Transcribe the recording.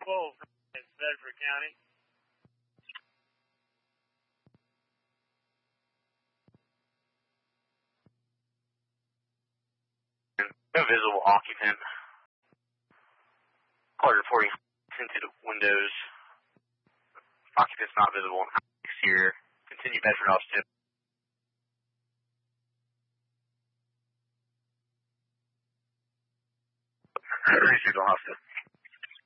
12 in Bedford County. No visible occupant. Caller reporting tinted windows. Occupants not visible in exterior. Continue Bedford Austin. Received Austin.